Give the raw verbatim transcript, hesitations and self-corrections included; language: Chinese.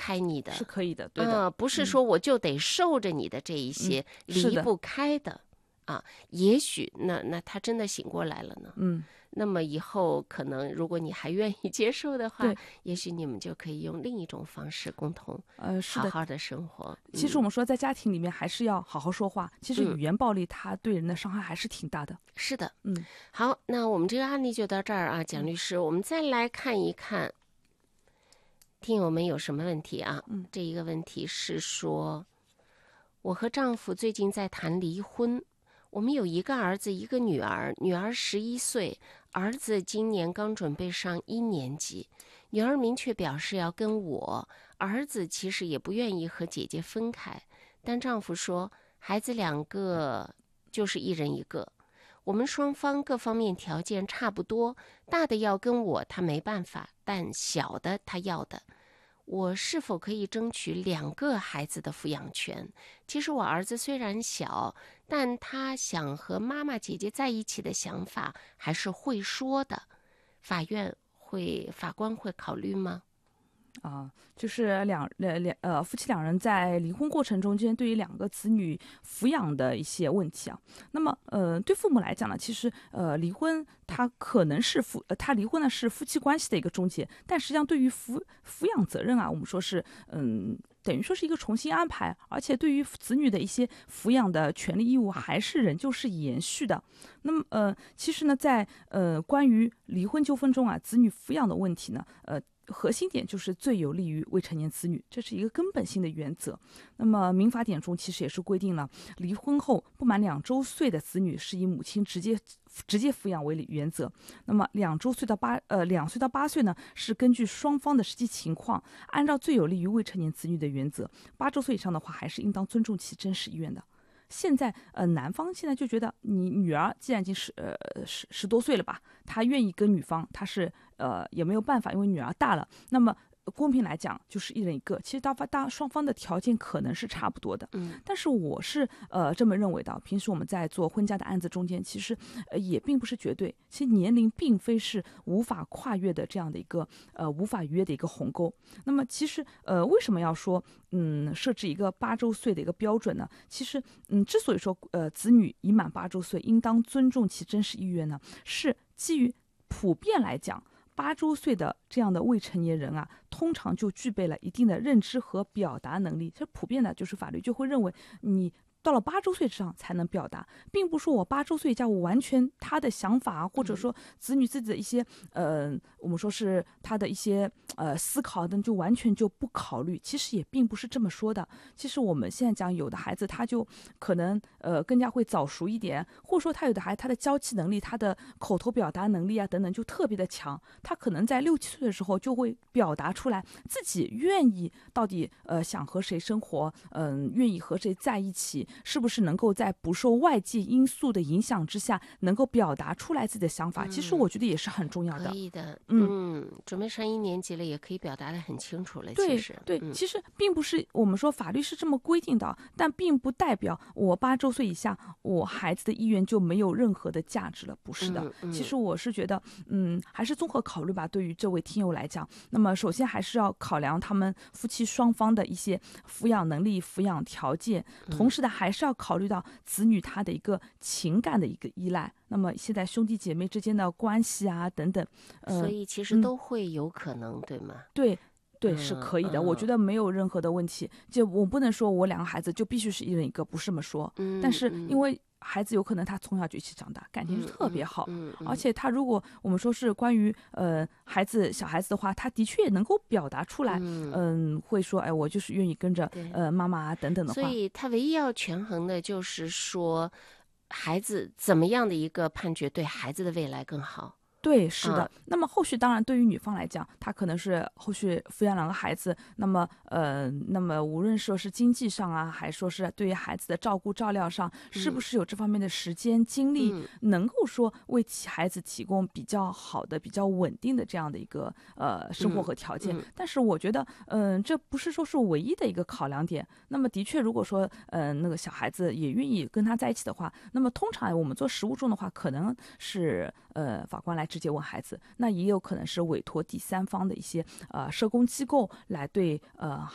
开你的， 是可以的，对的， 呃、不是说我就得受着你的这一些离不开的、嗯、啊，也许那那他真的醒过来了呢， 嗯。 那么以后可能如果你还愿意接受的话， 对， 也许你们就可以用另一种方式共同呃是的好好的生活。 其实我们说在家庭里面还是要好好说话， 嗯、 其实语言暴力它对人的伤害还是挺大的。 是的， 嗯， 好，那我们这个案例就到这儿啊，蒋律师、嗯、我们再来看一看听友们有什么问题啊？ 嗯， 这一个问题是说，我和丈夫最近在谈离婚，我们有一个儿子一个女儿，女儿十一岁，儿子今年刚准备上一年级。女儿明确表示要跟我，儿子其实也不愿意和姐姐分开，但丈夫说孩子两个就是一人一个，我们双方各方面条件差不多，大的要跟我他没办法，但小的他要的，我是否可以争取两个孩子的抚养权？其实我儿子虽然小，但他想和妈妈姐姐在一起的想法还是会说的，法院会法官会考虑吗？ 啊，就是两呃两呃夫妻两人在离婚过程中间对于两个子女抚养的一些问题啊。那么呃对父母来讲呢，其实呃离婚它可能是夫呃他离婚呢是夫妻关系的一个终结，但实际上对于抚抚养责任啊，我们说是嗯。等于说是一个重新安排，而且对于子女的一些抚养的权利义务还是仍旧是延续的。那么呃，其实呢，在呃关于离婚纠纷中啊，子女抚养的问题呢，呃。核心点就是最有利于未成年子女，这是一个根本性的原则。那么民法典中其实也是规定了，离婚后不满两周岁的子女是以母亲直接直接抚养为原则。那么两周岁到八呃两岁到八岁呢，是根据双方的实际情况，按照最有利于未成年子女的原则。八周岁以上的话，还是应当尊重其真实意愿的。现在呃，男方现在就觉得你女儿既然已经十呃十十多岁了吧，他愿意跟女方，他是呃也没有办法，因为女儿大了。那么公平来讲，就是一人一个。其实大大双方的条件可能是差不多的， 嗯， 但是我是呃这么认为的。平时我们在做婚嫁的案子中间，其实呃也并不是绝对，其实年龄并非是无法跨越的这样的一个呃无法逾越的一个鸿沟。那么其实呃为什么要说嗯设置一个八周岁的一个标准呢？其实嗯之所以说呃子女已满八周岁应当尊重其真实意愿呢，是基于普遍来讲。八周岁的这样的未成年人啊，通常就具备了一定的认知和表达能力。这普遍的就是法律就会认为你到了八周岁之上才能表达，并不是说我八周岁加我完全他的想法，或者说子女自己的一些呃，我们说是他的一些呃思考等就完全就不考虑。其实也并不是这么说的。其实我们现在讲有的孩子他就可能呃更加会早熟一点，或者说他有的孩子他的交际能力、他的口头表达能力啊等等就特别的强，他可能在六七岁的时候就会表达出来自己愿意到底呃想和谁生活，嗯、呃，愿意和谁在一起。是不是能够在不受外界因素的影响之下，能够表达出来自己的想法？嗯、其实我觉得也是很重要的。 可以的， 嗯， 嗯准备上一年级了，也可以表达得很清楚了。 对， 其实对、 嗯， 其实并不是我们说法律是这么规定的，但并不代表我八周岁以下，我孩子的意愿就没有任何的价值了，不是的。 嗯嗯、 其实我是觉得，嗯，还是综合考虑吧。对于这位听友来讲，那么首先还是要考量他们夫妻双方的一些抚养能力、抚养条件，同时的还是要考虑到子女他的一个情感的一个依赖。那么现在兄弟姐妹之间的关系啊等等， 呃、所以其实都会有可能，嗯、对吗？ 对。对，是可以的、嗯，我觉得没有任何的问题。就我不能说我两个孩子就必须是一人一个，不是这么说。 嗯， 但是因为孩子有可能他从小就一起长大，感情是特别好， 嗯嗯嗯、 而且他如果我们说是关于呃孩子小孩子的话，他的确也能够表达出来，嗯，呃、会说哎，我就是愿意跟着呃妈妈啊等等的话。 所以他唯一要权衡的就是说，孩子怎么样的一个判决对孩子的未来更好。 对，是的、 嗯。 那么后续当然对于女方来讲，她可能是后续抚养两个孩子，那么呃，那么无论说是经济上啊，还说是对于孩子的照顾照料上，是不是有这方面的时间精力， 嗯、 能够说为其孩子提供比较好的、比较稳定的这样的一个呃生活和条件？ 嗯嗯、 但是我觉得，嗯、呃，这不是说是唯一的一个考量点。那么的确，如果说呃那个小孩子也愿意跟他在一起的话，那么通常我们做实务中的话，可能是呃法官来直接问孩子，那也有可能是委托第三方的一些呃社工机构来对呃